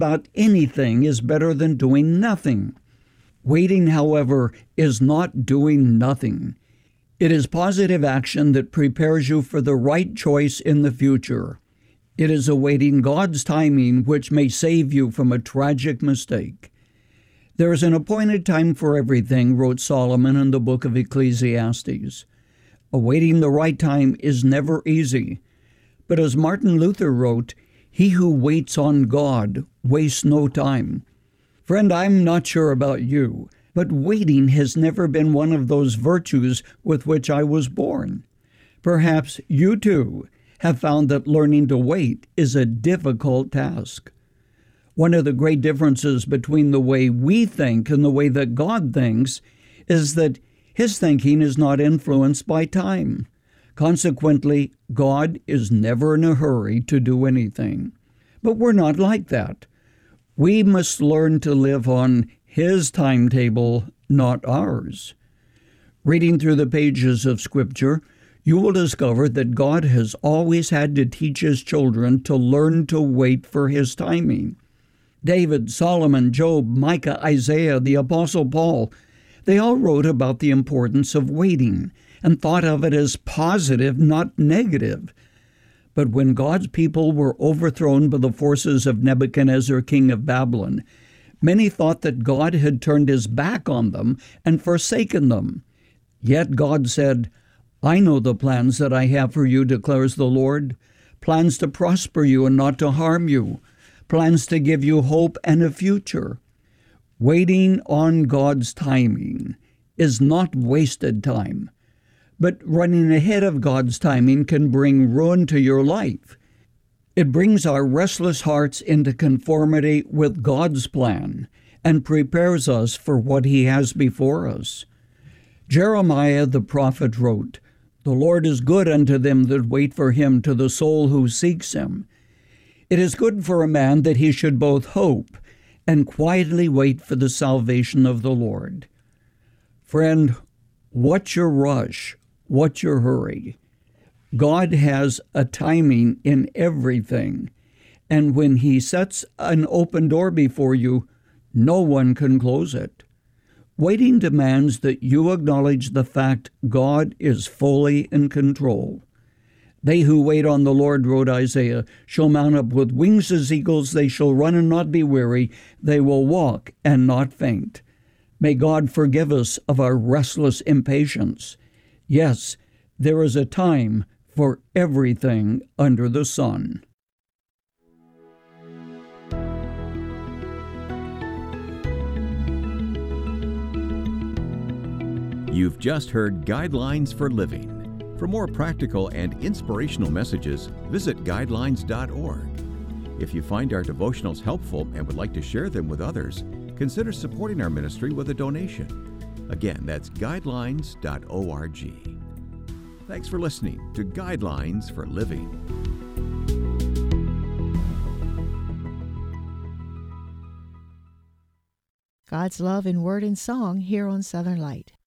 about anything is better than doing nothing. Waiting, however, is not doing nothing. It is positive action that prepares you for the right choice in the future. It is awaiting God's timing which may save you from a tragic mistake. There is an appointed time for everything, wrote Solomon in the book of Ecclesiastes. Awaiting the right time is never easy. But as Martin Luther wrote, he who waits on God wastes no time. Friend, I'm not sure about you, but waiting has never been one of those virtues with which I was born. Perhaps you too have found that learning to wait is a difficult task. One of the great differences between the way we think and the way that God thinks is that His thinking is not influenced by time. Consequently, God is never in a hurry to do anything. But we're not like that. We must learn to live on His timetable, not ours. Reading through the pages of Scripture, you will discover that God has always had to teach His children to learn to wait for His timing. David, Solomon, Job, Micah, Isaiah, the Apostle Paul, they all wrote about the importance of waiting and thought of it as positive, not negative. But when God's people were overthrown by the forces of Nebuchadnezzar, king of Babylon, many thought that God had turned His back on them and forsaken them. Yet God said, I know the plans that I have for you, declares the Lord, plans to prosper you and not to harm you, plans to give you hope and a future. Waiting on God's timing is not wasted time, but running ahead of God's timing can bring ruin to your life. It brings our restless hearts into conformity with God's plan and prepares us for what He has before us. Jeremiah the prophet wrote, The Lord is good unto them that wait for Him, to the soul who seeks Him. It is good for a man that he should both hope and quietly wait for the salvation of the Lord. Friend, what's your rush? What's your hurry? God has a timing in everything, and when He sets an open door before you, no one can close it. Waiting demands that you acknowledge the fact God is fully in control. They who wait on the Lord, wrote Isaiah, shall mount up with wings as eagles. They shall run and not be weary. They will walk and not faint. May God forgive us of our restless impatience. Yes, there is a time for everything under the sun. You've just heard Guidelines for Living. For more practical and inspirational messages, visit guidelines.org. If you find our devotionals helpful and would like to share them with others, consider supporting our ministry with a donation. Again, that's guidelines.org. Thanks for listening to Guidelines for Living. God's love in word and song here on Southern Light.